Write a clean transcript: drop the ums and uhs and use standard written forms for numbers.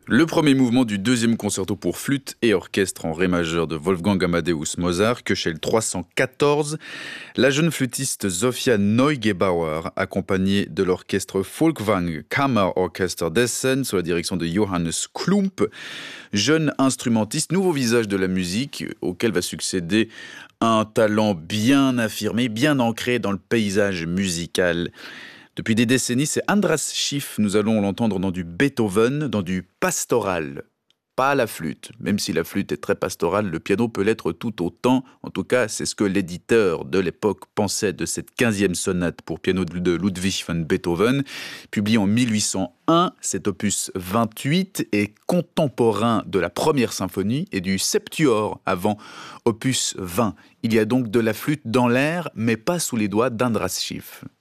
Le premier mouvement du deuxième concerto pour flûte et orchestre en ré majeur de Wolfgang Amadeus Mozart, Köchel 314. La jeune flûtiste Zofia Neugebauer, accompagnée de l'orchestre Folkwang Kammerorchester d'Essen sous la direction de Johannes Klump. Jeune instrumentiste, nouveau visage de la musique, auquel va succéder un talent bien affirmé, bien ancré dans le paysage musical. Depuis des décennies, c'est Andras Schiff. Nous allons l'entendre dans du Beethoven, dans du pastoral. Pas la flûte. Même si la flûte est très pastorale, le piano peut l'être tout autant. En tout cas, c'est ce que l'éditeur de l'époque pensait de cette 15e sonate pour piano de Ludwig van Beethoven. Publié en 1801, cet opus 28 est contemporain de la première symphonie et du septuor avant opus 20. Il y a donc de la flûte dans l'air, mais pas sous les doigts d'Andras Schiff.